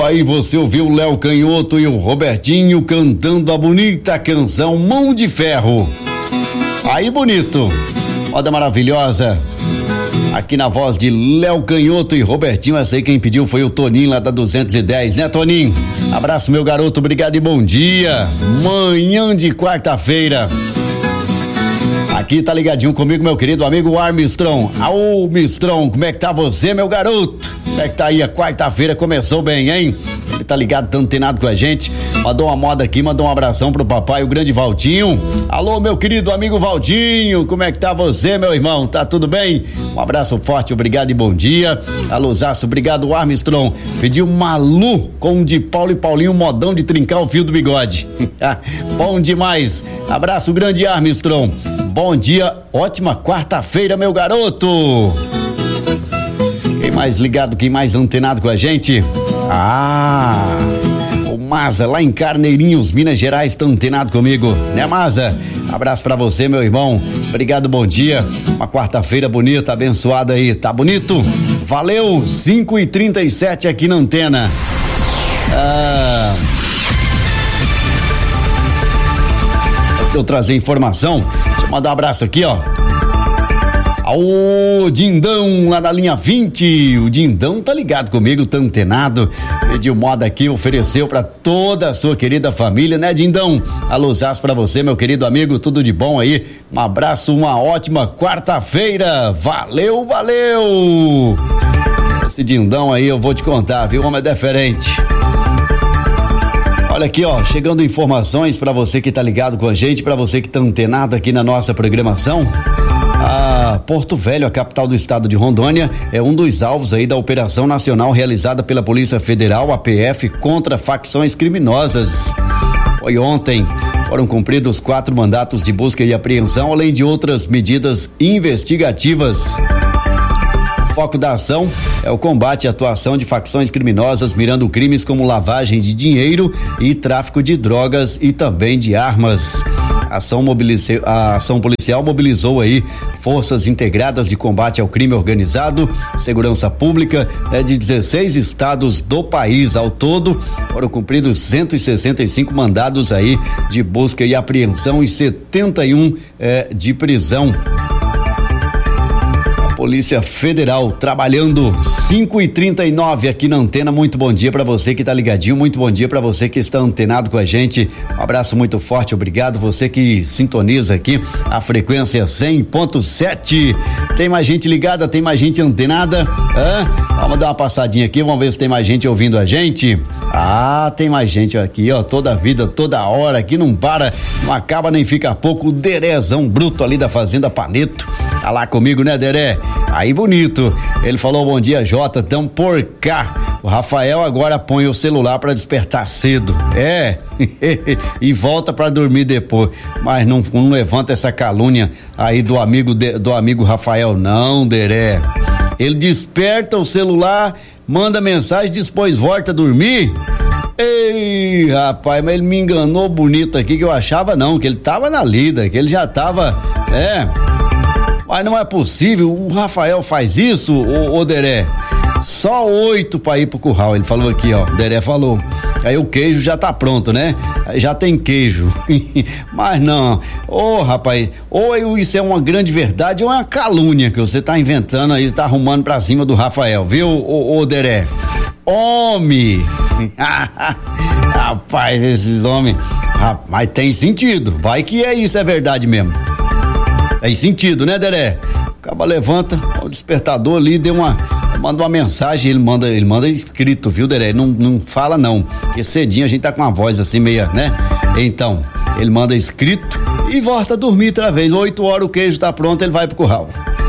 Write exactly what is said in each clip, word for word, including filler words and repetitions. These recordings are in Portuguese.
Aí você ouviu o Léo Canhoto e o Robertinho cantando a bonita canção Mão de Ferro. Aí bonito, moda maravilhosa. Aqui na voz de Léo Canhoto e Robertinho, essa aí quem pediu foi o Toninho lá da duzentos e dez, né, Toninho? Abraço, meu garoto, obrigado e bom dia. Manhã de quarta-feira. Aqui tá ligadinho comigo, meu querido amigo Armstrong. Ô, Mistrão, como é que tá você, meu garoto? Como é que tá aí? A quarta-feira começou bem, hein? Ele tá ligado, tá antenado com a gente. Mandou uma moda aqui, mandou um abração pro papai, o grande Valtinho. Alô, meu querido amigo Valtinho, como é que tá você, meu irmão? Tá tudo bem? Um abraço forte, obrigado e bom dia. Alôzaço, obrigado, Armstrong. Pediu Malu com um de Paulo e Paulinho, modão de trincar o fio do bigode. Bom demais. Abraço, grande Armstrong. Bom dia, ótima quarta-feira, meu garoto. Quem mais ligado, quem mais antenado com a gente? Ah, o Maza, lá em Carneirinhos, Minas Gerais, tá antenado comigo, né, Maza? Abraço pra você, meu irmão. Obrigado, bom dia. Uma quarta-feira bonita, abençoada aí, tá bonito? Valeu, cinco e trinta e sete aqui na antena. Ah, antes de eu trazer informação, deixa eu mandar um abraço aqui, ó. Ô, Dindão, lá da linha vinte, o Dindão tá ligado comigo, tá antenado, pediu moda aqui, ofereceu pra toda a sua querida família, né, Dindão? Alôzaço pra você, meu querido amigo, tudo de bom aí, um abraço, uma ótima quarta-feira, valeu, valeu! Esse Dindão aí eu vou te contar, viu, homem é diferente. Olha aqui, ó, chegando informações pra você que tá ligado com a gente, pra você que tá antenado aqui na nossa programação. A Porto Velho, a capital do estado de Rondônia, é um dos alvos aí da operação nacional realizada pela Polícia Federal, a P F, contra facções criminosas. Foi ontem, foram cumpridos quatro mandatos de busca e apreensão, além de outras medidas investigativas. O foco da ação é o combate e atuação de facções criminosas, mirando crimes como lavagem de dinheiro e tráfico de drogas e também de armas. A ação, mobilizou, a ação policial mobilizou aí forças integradas de combate ao crime organizado, segurança pública, né, de dezesseis estados do país. Ao todo, foram cumpridos cento e sessenta e cinco mandados aí de busca e apreensão e setenta e um eh, de prisão. Polícia Federal trabalhando, cinco e trinta e nove aqui na antena. Muito bom dia pra você que tá ligadinho, muito bom dia pra você que está antenado com a gente. Um abraço muito forte, obrigado. Você que sintoniza aqui a frequência cem ponto sete. Tem mais gente ligada, tem mais gente antenada? Hã? Vamos dar uma passadinha aqui, vamos ver se tem mais gente ouvindo a gente. Ah, tem mais gente aqui, ó, toda a vida, toda hora, aqui não para, não acaba nem fica pouco. O Derezão bruto ali da Fazenda Paneto, tá lá comigo, né, Deré? Aí bonito, ele falou bom dia, Jota, tamo por cá. O Rafael agora põe o celular pra despertar cedo, é, e volta pra dormir depois, mas não, não levanta essa calúnia aí do amigo, de, do amigo Rafael, não, Deré. Ele desperta o celular, manda mensagem, depois volta a dormir. Ei, rapaz, mas ele me enganou bonito aqui, que eu achava não, que ele tava na lida, que ele já tava, é, mas não é possível, o Rafael faz isso, ô, ô Deré, só oito pra ir pro curral, ele falou aqui, ó, o Deré falou, aí o queijo já tá pronto, né? Já tem queijo, mas não, ô oh, rapaz, ou isso é uma grande verdade ou é uma calúnia que você tá inventando aí, tá arrumando pra cima do Rafael, viu, ô, ô Deré? Homem! Rapaz, esses homens, rapaz, tem sentido, vai que é isso, é verdade mesmo. Tem sentido, né, Deré? Acaba levanta, o despertador ali deu uma, manda uma mensagem, ele manda, ele manda escrito, viu, Deré? Não, não fala não, porque cedinho a gente tá com uma voz assim meia, né? Então, ele manda escrito e volta a dormir outra vez. Oito horas o queijo tá pronto, ele vai pro curral.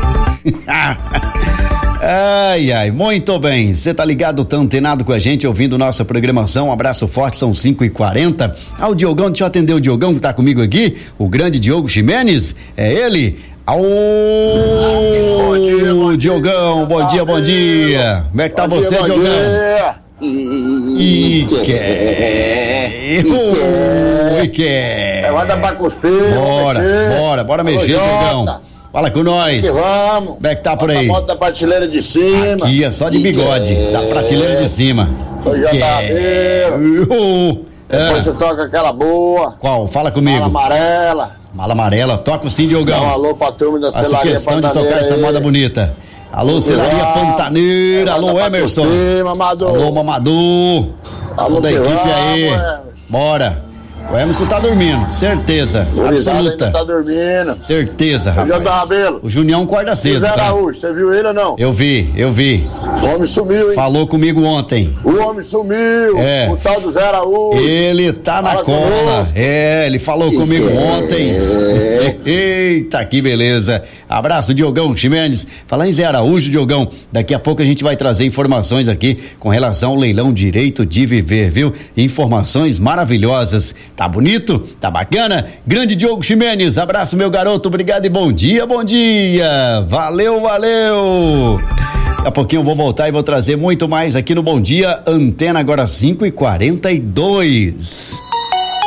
Ai, ai, muito bem, você tá ligado, tá antenado com a gente, ouvindo nossa programação, um abraço forte, são cinco e quarenta. Ah, o Diogão, deixa eu atender o Diogão que tá comigo aqui, o grande Diogo Ximenes, é ele? Ao bom dia, bom Diogão, bom dia, bom dia. Como é que tá bom você, dia, Diogão? E quer, e quer. É hora pra cuspir. Bora, bora, bora mexer, Diogão. Fala com nós. Que vamos. Como é que tá por aí? A moto da prateleira de cima. Aqui é só de bigode, é... da prateleira de cima. Ô, J B. Depois É. você toca aquela boa. Qual? Fala comigo. Mala amarela. Mala amarela, toca o sim, Dá um Diogão. alô pra turma da Faço Celaria questão de Pantaneira tocar essa aí. moda bonita. Alô, Vamos Celaria lá. Pantaneira. Alô, Manda pra Emerson. cima, Amador. Alô, Mamadou. Alô, da equipe Pirramo, aí. Emerson. Bora. O Emerson tá dormindo, certeza. Gurizada Absoluta. ainda tá dormindo. Certeza, Ô, J. rapaz. Rabelo. O Junião acorda cedo, Zé tá? Araújo, você viu ele ou não? Eu vi, eu vi. O homem sumiu, hein? Falou comigo ontem. O homem sumiu. É. O tal do Zé Araújo. Ele tá na Fala cola. conosco. É, ele falou Que comigo que é? ontem. Eita, que beleza. Abraço, Diogão Ximenes. Falar em Zé Araújo, Diogão, daqui a pouco a gente vai trazer informações aqui com relação ao leilão Direito de Viver, viu? Informações maravilhosas. Tá bonito? Tá bacana? Grande Diogo Ximenes, abraço, meu garoto, obrigado e bom dia, bom dia. Valeu, valeu. Daqui a pouquinho eu vou voltar e vou trazer muito mais aqui no Bom Dia Antena, agora cinco e quarenta e dois.